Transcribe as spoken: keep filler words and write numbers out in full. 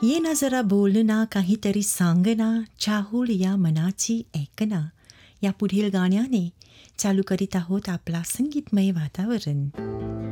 ये ना जरा बोलना काहीतरी सांगना चाहूल या मनाची ऐकना या पुढील गाण्याने चालू करीत आहोत आपला संगीतमय वातावरण.